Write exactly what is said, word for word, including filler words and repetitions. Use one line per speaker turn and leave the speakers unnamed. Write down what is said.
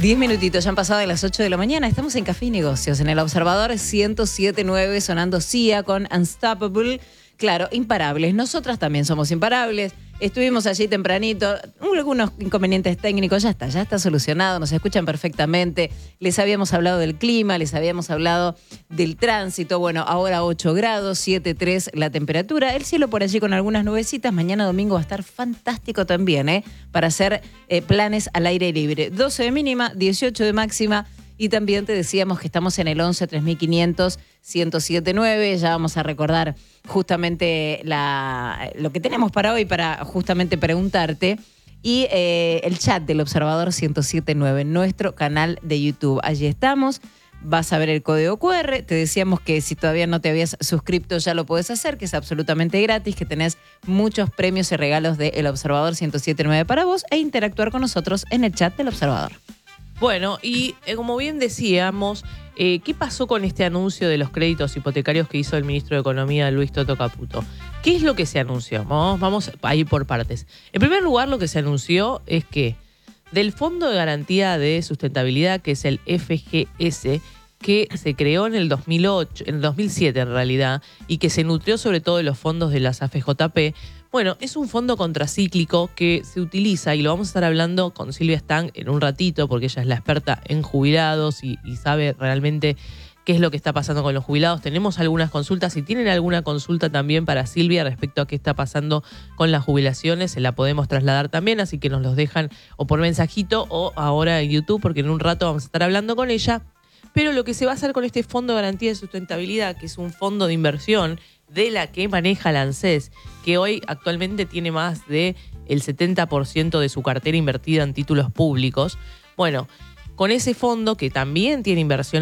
Diez minutitos, ya han pasado de las ocho de la mañana. Estamos en Café y Negocios, en el Observador ciento siete punto nueve, sonando Sia con Unstoppable. Claro, imparables. Nosotras también somos imparables. Estuvimos allí tempranito, algunos inconvenientes técnicos, ya está, ya está solucionado, nos escuchan perfectamente. Les habíamos hablado del clima, les habíamos hablado del tránsito. Bueno, ahora ocho grados, siete punto tres la temperatura. El cielo por allí con algunas nubecitas. Mañana domingo va a estar fantástico también, ¿eh? Para hacer eh, planes al aire libre. doce de mínima, dieciocho de máxima. Y también te decíamos que estamos en el once tres mil quinientos, ciento siete punto nueve. Ya vamos a recordar justamente la, lo que tenemos para hoy para justamente preguntarte. Y eh, el chat del Observador ciento siete punto nueve, nuestro canal de YouTube. Allí estamos. Vas a ver el código cu erre. Te decíamos que si todavía no te habías suscrito ya lo puedes hacer, que es absolutamente gratis, que tenés muchos premios y regalos de El Observador ciento siete punto nueve para vos e interactuar con nosotros en el chat del Observador.
Bueno, y eh, como bien decíamos, eh, ¿qué pasó con este anuncio de los créditos hipotecarios que hizo el ministro de Economía, Luis Toto Caputo? ¿Qué es lo que se anunció? Vamos, vamos a ir por partes. En primer lugar, lo que se anunció es que del Fondo de Garantía de Sustentabilidad, que es el F G S, que se creó en el dos mil ocho, en el dos mil siete en realidad, y que se nutrió sobre todo de los fondos de las A F J P. Bueno, es un fondo contracíclico que se utiliza, y lo vamos a estar hablando con Silvia Stang en un ratito, porque ella es la experta en jubilados y, y sabe realmente qué es lo que está pasando con los jubilados. Tenemos algunas consultas. Si tienen alguna consulta también para Silvia respecto a qué está pasando con las jubilaciones, se la podemos trasladar también, así que nos los dejan o por mensajito o ahora en YouTube, porque en un rato vamos a estar hablando con ella. Pero lo que se va a hacer con este Fondo de Garantía de Sustentabilidad, que es un fondo de inversión de la que maneja la ANSES, que hoy actualmente tiene más del setenta por ciento de su cartera invertida en títulos públicos. Bueno, con ese fondo que también tiene inversión